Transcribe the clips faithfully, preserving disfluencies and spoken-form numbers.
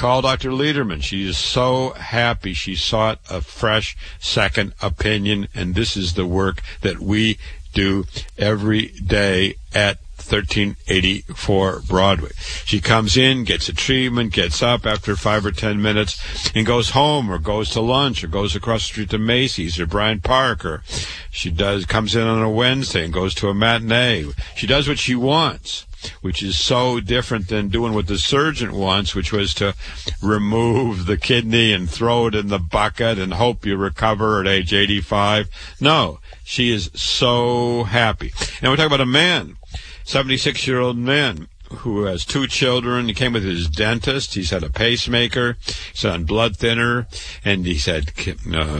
Call Doctor Lederman. She is so happy she sought a fresh second opinion, and this is the work that we do every day at thirteen eighty-four Broadway. She comes in, gets a treatment, gets up after five or ten minutes, and goes home or goes to lunch or goes across the street to Macy's or Bryant Park, or she does comes in on a Wednesday and goes to a matinee. She does what she wants, which is so different than doing what the surgeon wants, which was to remove the kidney and throw it in the bucket and hope you recover at age eighty-five. No, she is so happy. Now we're talking about a man, seventy-six-year-old man who has two children. He came with his dentist. He's had a pacemaker. He's on blood thinner, and he's had uh,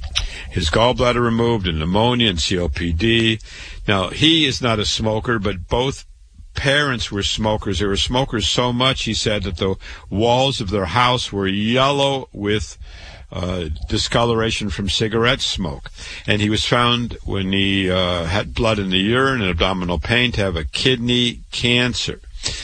his gallbladder removed and pneumonia and C O P D. Now, he is not a smoker, but both parents were smokers. They were smokers so much, he said, that the walls of their house were yellow with uh, discoloration from cigarette smoke. And he was found, when he uh, had blood in the urine and abdominal pain, to have a kidney cancer.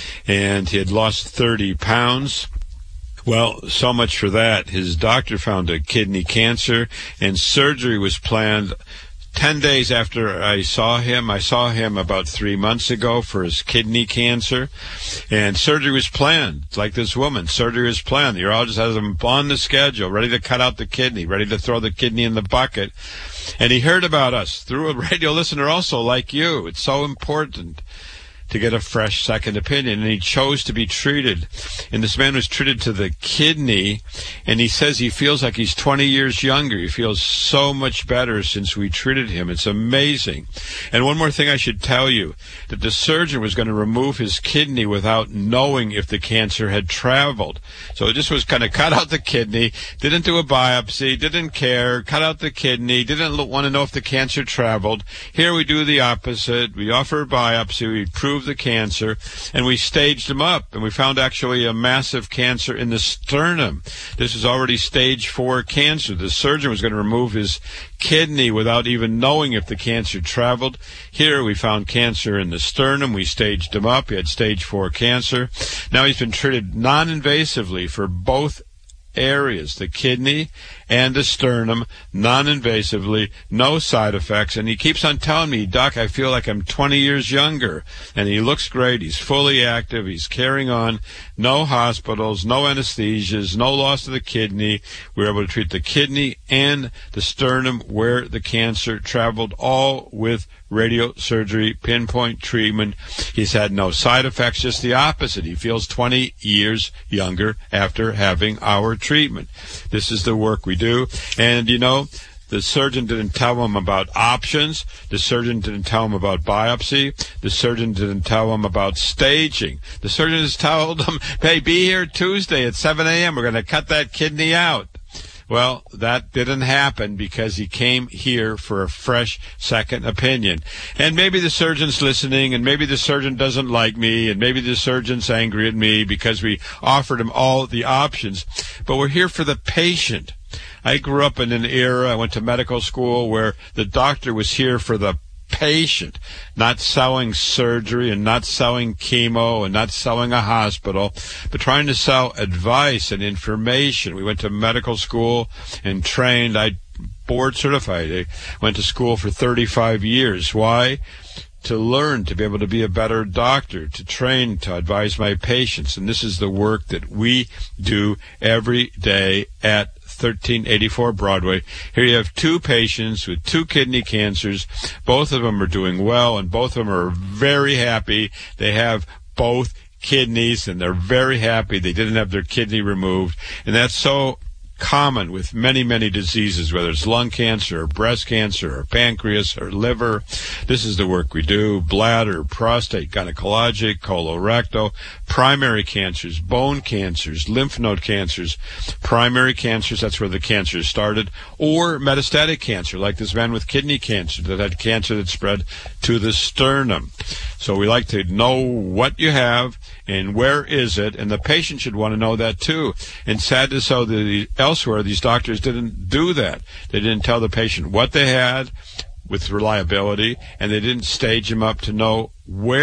And he had lost thirty pounds. Well, so much for that. His doctor found a kidney cancer, and surgery was planned Ten days after I saw him. I saw him about three months ago for his kidney cancer, and surgery was planned. Like this woman, surgery was planned. The urologist has him on the schedule, ready to cut out the kidney, ready to throw the kidney in the bucket. And he heard about us through a radio listener also, like you. It's so important to get a fresh second opinion, and he chose to be treated. And this man was treated to the kidney, and he says he feels like he's twenty years younger. He feels so much better since we treated him. It's amazing. And one more thing I should tell you, that the surgeon was going to remove his kidney without knowing if the cancer had traveled. So it just was kind of cut out the kidney, didn't do a biopsy, didn't care, cut out the kidney, didn't want to know if the cancer traveled. Here we do the opposite. We offer a biopsy, we prove the cancer, and we staged him up, and we found actually a massive cancer in the sternum. This was already stage four cancer. The surgeon was going to remove his kidney without even knowing if the cancer traveled. Here we found cancer in the sternum. We staged him up. He had stage four cancer. Now he's been treated non-invasively for both areas, the kidney and the sternum, non-invasively, no side effects. And he keeps on telling me, Doc, I feel like I'm twenty years younger. And he looks great. He's fully active. He's carrying on. No hospitals, no anesthesias, no loss of the kidney. We were able to treat the kidney and the sternum where the cancer traveled, all with radiosurgery, pinpoint treatment. He's had no side effects, just the opposite. He feels twenty years younger after having our treatment. This is the work we do. And, you know, the surgeon didn't tell him about options. The surgeon didn't tell him about biopsy. The surgeon didn't tell him about staging. The surgeon just told him, hey, be here Tuesday at seven a.m. We're going to cut that kidney out. Well, that didn't happen because he came here for a fresh second opinion. And maybe the surgeon's listening, and maybe the surgeon doesn't like me, and maybe the surgeon's angry at me because we offered him all the options. But we're here for the patient. I grew up in an era, I went to medical school, where the doctor was here for the patient, not selling surgery and not selling chemo and not selling a hospital, but trying to sell advice and information. We went to medical school and trained. I board certified. I went to school for thirty-five years. Why? To learn, to be able to be a better doctor, to train, to advise my patients. And this is the work that we do every day at thirteen eighty-four Broadway. Here you have two patients with two kidney cancers. Both of them are doing well, and both of them are very happy. They have both kidneys, and they're very happy they didn't have their kidney removed. And that's so common with many, many diseases, whether it's lung cancer or breast cancer or pancreas or liver. This is the work we do. Bladder, prostate, gynecologic, colorectal, primary cancers, bone cancers, lymph node cancers, primary cancers, that's where the cancer started, or metastatic cancer, like this man with kidney cancer that had cancer that spread to the sternum. So we like to know what you have and where is it, and the patient should want to know that too. And sad to say that elsewhere, these doctors didn't do that. They didn't tell the patient what they had with reliability, and they didn't stage them up to know where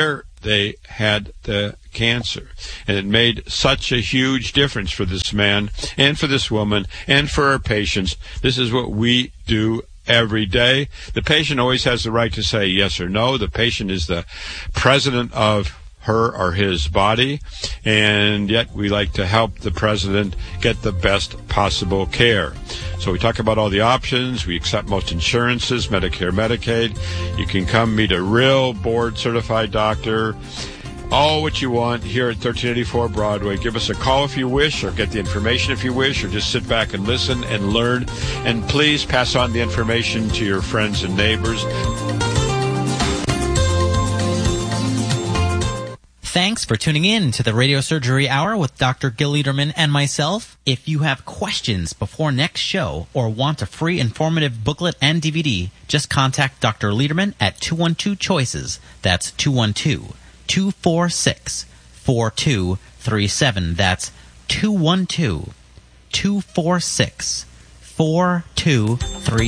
they had the cancer. And it made such a huge difference for this man and for this woman and for our patients. This is what we do every day. The patient always has the right to say yes or no. The patient is the president of her or his body, and yet we like to help the president get the best possible care. So we talk about all the options. We accept most insurances, Medicare, Medicaid. You can come meet a real board-certified doctor. All what you want here at thirteen eighty-four Broadway. Give us a call if you wish, or get the information if you wish, or just sit back and listen and learn. And please pass on the information to your friends and neighbors. Thanks for tuning in to the Radio Surgery Hour with Doctor Gil Lederman and myself. If you have questions before next show or want a free informative booklet and D V D, just contact Doctor Lederman at two one two choices. That's two one two, two four six, four two three seven. That's two one two, two four six, four two